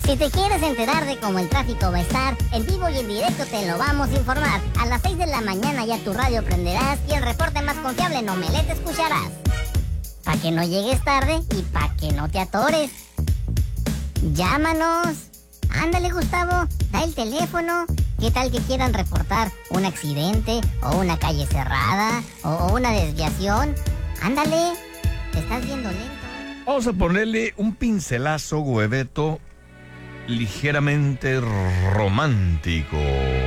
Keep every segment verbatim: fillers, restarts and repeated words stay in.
Si te quieres enterar de cómo el tráfico va a estar, en vivo y en directo te lo vamos a informar. A las seis de la mañana ya tu radio prenderás y el reporte más confiable en Omelette escucharás. Pa' que no llegues tarde y pa' que no te atores. Llámanos. Ándale, Gustavo, da el teléfono. ¿Qué tal que quieran reportar un accidente o una calle cerrada o una desviación? Ándale, te estás viendo lento. Vamos a ponerle un pincelazo, Hueveto, ligeramente romántico.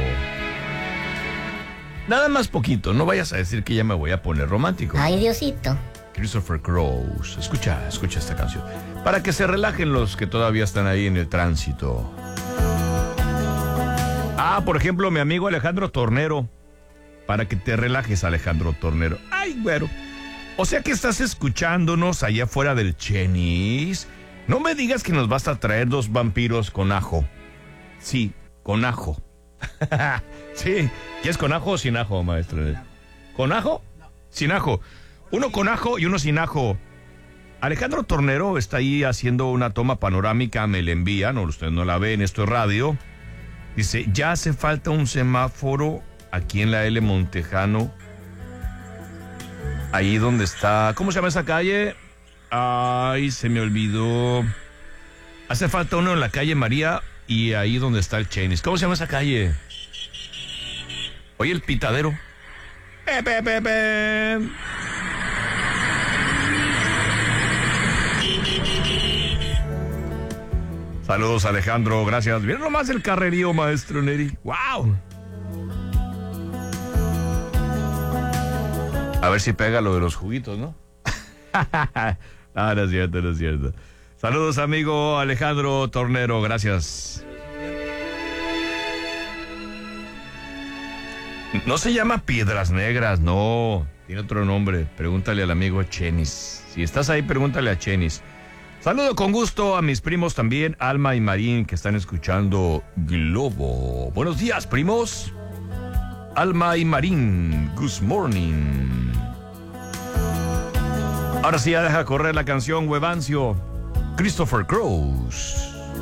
Nada más poquito, no vayas a decir que ya me voy a poner romántico. Ay, Diosito. Christopher Cross, escucha, escucha esta canción. Para que se relajen los que todavía están ahí en el tránsito. Ah, por ejemplo, mi amigo Alejandro Tornero. Para que te relajes, Alejandro Tornero. Ay, güero. O sea que estás escuchándonos allá afuera del Chenis. No me digas que nos vas a traer dos vampiros con ajo. Sí, con ajo. Sí, ¿quieres con ajo o sin ajo, maestro? ¿Con ajo? No. Sin ajo. Uno con ajo y uno sin ajo. Alejandro Tornero está ahí haciendo una toma panorámica, me la envía, no, usted no la ve, en esto es radio. Dice, ya hace falta un semáforo aquí en la L Montejano. Ahí donde está, ¿cómo se llama esa calle? Ay, se me olvidó. Hace falta uno en la calle María y ahí donde está el Chenis. ¿Cómo se llama esa calle? Oye, el pitadero. Pe, pe, pe, pe. Saludos, Alejandro, gracias. Miren nomás el carrerío, maestro Neri. ¡Wow! A ver si pega lo de los juguitos, ¿no? No, no es cierto, no es cierto. Saludos, amigo Alejandro Tornero, gracias. No se llama Piedras Negras, no. Tiene otro nombre. Pregúntale al amigo Chenis. Si estás ahí, pregúntale a Chenis. Saludo con gusto a mis primos también, Alma y Marín, que están escuchando Globo. Buenos días, primos. Alma y Marín, good morning. Ahora sí, ya deja correr la canción, Huevancio. Christopher Cross.